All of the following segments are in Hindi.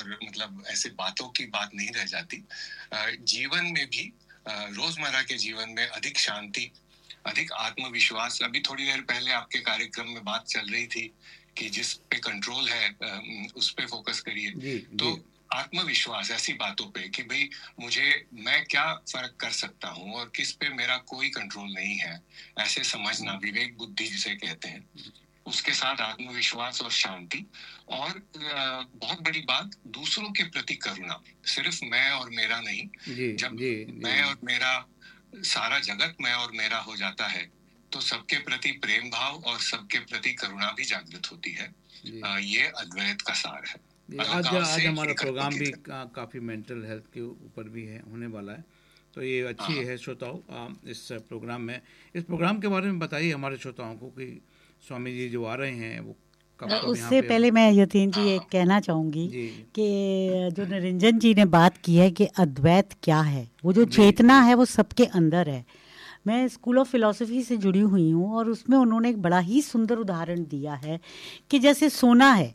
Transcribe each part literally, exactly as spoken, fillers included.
और मतलब ऐसे बातों की बात नहीं रह जाती। जीवन में भी, रोजमर्रा के जीवन में अधिक शांति, अधिक आत्मविश्वास। अभी थोड़ी देर पहले आपके कार्यक्रम में बात चल रही थी कि जिस पे कंट्रोल है उस पे फोकस करिए। तो आत्मविश्वास ऐसी बातों पे कि भाई मुझे, मैं क्या फर्क कर सकता हूँ और किस पे मेरा कोई कंट्रोल नहीं है, ऐसे समझना, विवेक बुद्धि जिसे कहते हैं, उसके साथ आत्मविश्वास और शांति। और बहुत बड़ी बात, दूसरों के प्रति करुणा। सिर्फ मैं और मेरा नहीं, जी, जब जी, जी, मैं और मेरा, सारा जगत मैं और मेरा हो जाता है, तो सबके प्रति प्रेम भाव और सबके प्रति करुणा भी जागृत होती है। आ, ये अद्वैत का सार है। आज आज हमारा प्रोग्राम भी का, काफ़ी मेंटल हेल्थ के ऊपर भी है, होने वाला है, तो ये अच्छी है श्रोताओं इस प्रोग्राम में। इस प्रोग्राम के बारे में बताइए हमारे श्रोताओं को कि स्वामी जी जो आ रहे हैं वो कब कब। उससे पहले मैं यतीन जी एक कहना चाहूँगी कि जो निरंजन जी ने बात की है कि अद्वैत क्या है, वो जो चेतना है वो सबके अंदर है। मैं स्कूल ऑफ फिलॉसफी से जुड़ी हुई हूँ और उसमें उन्होंने एक बड़ा ही सुंदर उदाहरण दिया है कि जैसे सोना है,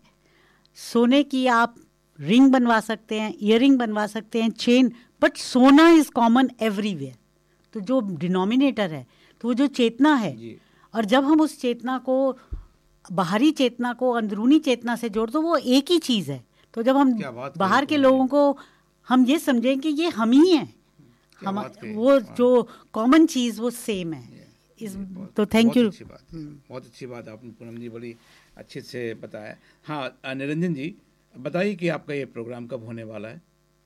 सोने की आप रिंग बनवा सकते हैं, ईयरिंग बनवा सकते हैं, चेन, बट सोना इज़ कॉमन एवरीवेयर। तो जो डिनोमिनेटर है, तो वो जो चेतना है, और जब हम उस चेतना को, बाहरी चेतना को अंदरूनी चेतना से जोड़, तो वो एक ही चीज़ है। तो जब हम बाहर के लोगों को हम ये समझें कि ये हम ही हैं, हम वो जो कॉमन चीज़ वो सेम है। इस तो थैंक यू। बहुत अच्छी बात आपने पूनम जी बड़ी अच्छे से बताया। हाँ निरंजन जी बताइए कि आपका ये प्रोग्राम कब होने वाला है?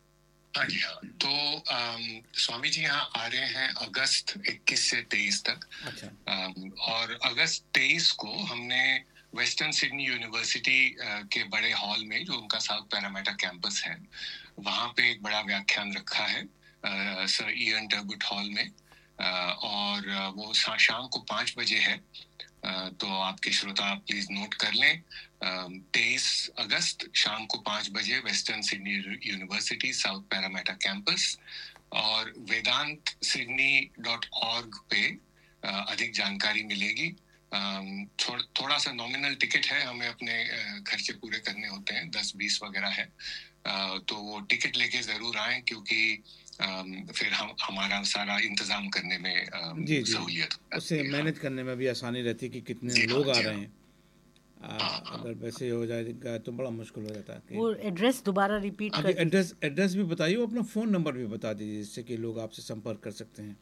हाँ जी हाँ, तो आम, स्वामी जी यहाँ आ रहे हैं अगस्त इक्कीस से तेईस तक। अच्छा। आम, और अगस्त तेईस को हमने वेस्टर्न सिडनी यूनिवर्सिटी के बड़े हॉल में, जो उनका साउथ पैरामीटा कैंपस है, वहाँ पे एक बड़ा व्याख्यान रखा है सर इयन टर्गुट हॉल में। आ, और वो शाम को पाँच बजे है, आ, तो आपके श्रोता प्लीज नोट कर लें। तेईस अगस्त शाम को पाँच बजे western Sydney university south पैरामीटा campus. और वेदांत सिडनी डॉट ऑर्ग पे आ, अधिक जानकारी मिलेगी। थो, थोड़ा सा नॉमिनल टिकट है, हमें अपने खर्चे पूरे करने होते हैं, दस बीस वगैरह है। आ, तो वो टिकट लेके जरूर आए, क्योंकि Um, फिर हम हमारा सारा इंतजाम करने में um, सहूलियत, उससे मैनेज करने में भी आसानी रहती है कि कितने लोग आ रहे हैं। आ, अगर वैसे हो जाएगा तो बड़ा मुश्किल हो जाता है। वो एड्रेस दोबारा रिपीट कर, एड्रेस एड्रेस भी बताइए, अपना फ़ोन नंबर भी बता दीजिए जिससे कि लोग आपसे संपर्क कर सकते हैं।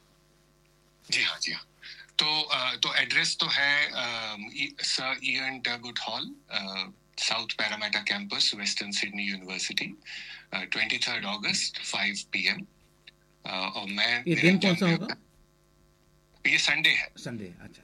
जी हाँ जी हाँ, तो तो एड्रेस तो है sir Ian टर्गुट hall, south पैरामीटा campus, western Sydney university, twenty third अगस्त फाइव पी एम। और मैं, ये दिन कौन सा होगा? ये संडे है। संडे, अच्छा।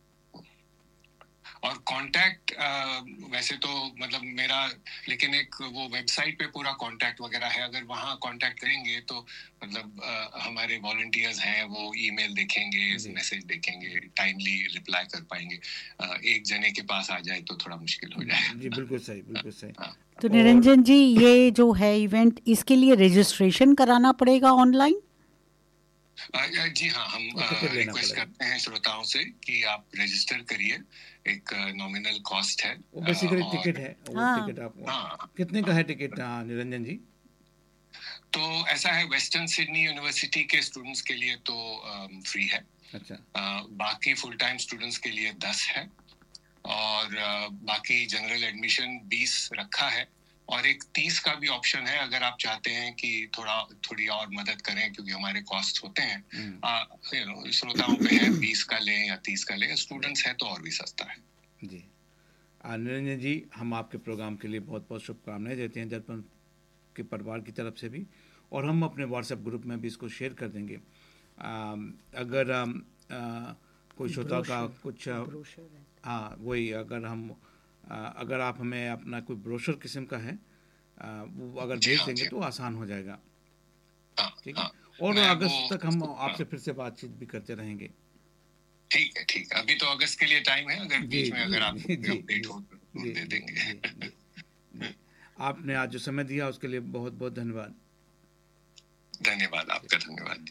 और कांटेक्ट वैसे तो मतलब मेरा, लेकिन एक वो वेबसाइट पे पूरा कांटेक्ट वगैरह है, अगर वहाँ कांटेक्ट करेंगे तो मतलब आ, हमारे वॉलंटियर्स हैं, वो ईमेल देखेंगे, मैसेज देखेंगे, टाइमली रिप्लाई कर पाएंगे। आ, एक जने के पास आ जाए तो थोड़ा मुश्किल हो जाए। जी बिल्कुल सही, बिल्कुल सही। हाँ। तो निरंजन जी, ये जो है इवेंट, इसके लिए रजिस्ट्रेशन कराना पड़ेगा ऑनलाइन? जी हाँ, हम रिक्वेस्ट करते हैं श्रोताओं से कि आप रजिस्टर करिए। एक नॉमिनल कॉस्ट है, वो बेसिकली टिकट है। वो हाँ, टिकट आप हाँ, कितने का है टिकट निरंजन जी? तो ऐसा है, वेस्टर्न सिडनी यूनिवर्सिटी के स्टूडेंट्स के लिए तो फ्री है। अच्छा। आ, बाकी फुल टाइम स्टूडेंट्स के लिए दस है, और आ, बाकी जनरल एडमिशन बीस रखा है। और एक तीस का भी ऑप्शन है, अगर आप चाहते हैं कि थोड़ा थोड़ी और मदद करें, क्योंकि हमारे कॉस्ट होते हैं, यू नो श्रोताओं पे है, बीस का लें या तीस का लें, स्टूडेंट्स है तो और भी सस्ता है। जी निरंजन जी, हम आपके प्रोग्राम के लिए बहुत बहुत शुभकामनाएं देते हैं दर्पण के परिवार की तरफ से भी, और हम अपने व्हाट्सएप ग्रुप में भी इसको शेयर कर देंगे। आ, अगर आ, आ, कोई श्रोता का कुछ, हाँ वही, अगर हम आ, अगर आप हमें अपना कोई ब्रोशर किस्म का है आ, वो अगर भेज देंगे तो आसान हो जाएगा। ठीक है, और अगस्त तक हम आपसे फिर से बातचीत भी करते रहेंगे। ठीक है, ठीक है, अभी तो अगस्त के लिए टाइम है, अगर बीच में अगर आप अपडेट हो तो दे देंगे। आपने आज जो समय दिया उसके लिए बहुत बहुत धन्यवाद। धन्यवाद, आपका धन्यवाद।